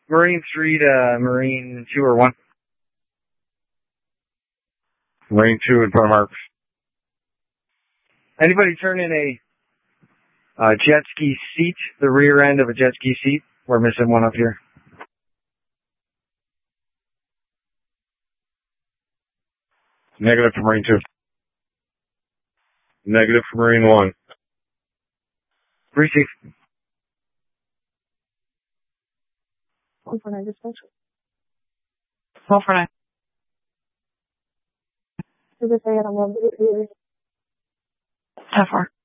Marine 3 to Marine 2 or 1. Marine 2 in front of Marks. Anybody turn in a jet ski seat, the rear end of a jet ski seat? We're missing one up here. Negative for Marine 2. Negative for Marine 1. Receive. 149 dispatch. 1249. Is this a 10-4?